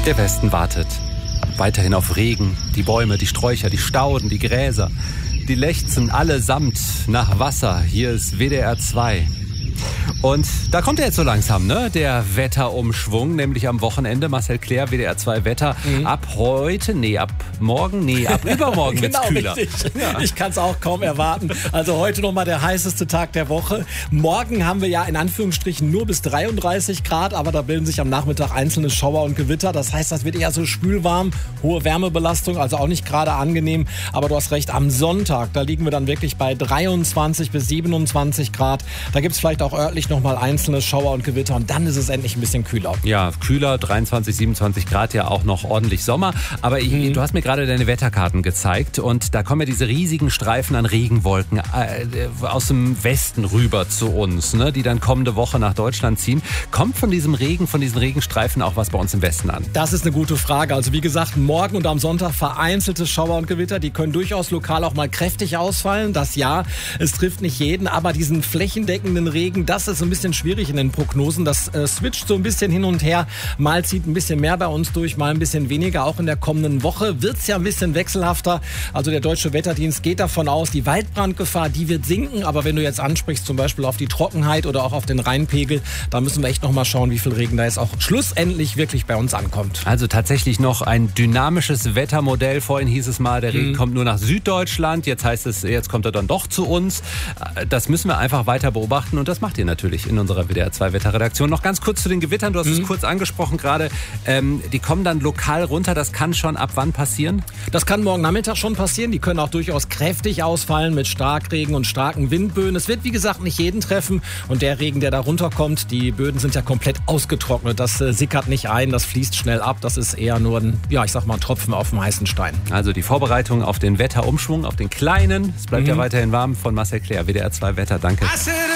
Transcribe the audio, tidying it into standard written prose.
Der Westen wartet weiterhin auf Regen. Die Bäume, die Sträucher, die Stauden, die Gräser, die lechzen allesamt nach Wasser. Hier ist WDR 2. Und da kommt er jetzt so langsam, ne? Der Wetterumschwung, nämlich am Wochenende. Marcel Clair, WDR 2 Wetter. Ab heute, ab morgen, ab übermorgen wird's kühler. Richtig. Ja. Ich kann es auch kaum erwarten. Also heute nochmal der heißeste Tag der Woche. Morgen haben wir ja in Anführungsstrichen nur bis 33 Grad, aber da bilden sich am Nachmittag einzelne Schauer und Gewitter. Das heißt, das wird eher so spülwarm, hohe Wärmebelastung, also auch nicht gerade angenehm. Aber du hast recht, am Sonntag, da liegen wir dann wirklich bei 23 bis 27 Grad. Da gibt es vielleicht auch örtlich nochmal einzelne Schauer und Gewitter und dann ist es endlich ein bisschen kühler. Ja, kühler, 23, 27 Grad, ja auch noch ordentlich Sommer. Aber du hast mir gerade deine Wetterkarten gezeigt und da kommen ja diese riesigen Streifen an Regenwolken aus dem Westen rüber zu uns, ne, die dann kommende Woche nach Deutschland ziehen. Kommt von diesem Regen, von diesen Regenstreifen auch was bei uns im Westen an? Das ist eine gute Frage. Also wie gesagt, morgen und am Sonntag vereinzelte Schauer und Gewitter, die können durchaus lokal auch mal kräftig ausfallen. Das ja, es trifft nicht jeden, aber diesen flächendeckenden Regen, das ist ein bisschen schwierig in den Prognosen. Das switcht so ein bisschen hin und her. Mal zieht ein bisschen mehr bei uns durch, mal ein bisschen weniger. Auch in der kommenden Woche wird es ja ein bisschen wechselhafter. Also der Deutsche Wetterdienst geht davon aus, die Waldbrandgefahr, die wird sinken. Aber wenn du jetzt ansprichst, zum Beispiel auf die Trockenheit oder auch auf den Rheinpegel, da müssen wir echt noch mal schauen, wie viel Regen da jetzt auch schlussendlich wirklich bei uns ankommt. Also tatsächlich noch ein dynamisches Wettermodell. Vorhin hieß es mal, der Regen kommt nur nach Süddeutschland. Jetzt heißt es, jetzt kommt er dann doch zu uns. Das müssen wir einfach weiter beobachten und das macht ihr natürlich in unserer WDR 2 Wetterredaktion. Noch ganz kurz zu den Gewittern, du hast es kurz angesprochen gerade. Die kommen dann lokal runter, das kann schon ab wann passieren? Das kann morgen Nachmittag schon passieren. Die können auch durchaus kräftig ausfallen mit Starkregen und starken Windböen. Es wird, wie gesagt, nicht jeden treffen und der Regen, der da runterkommt, die Böden sind ja komplett ausgetrocknet. Das sickert nicht ein, das fließt schnell ab. Das ist eher nur ein Tropfen auf dem heißen Stein. Also die Vorbereitung auf den Wetterumschwung, auf den kleinen. Es bleibt ja weiterhin warm von Marcel Clair, WDR 2 Wetter. Danke.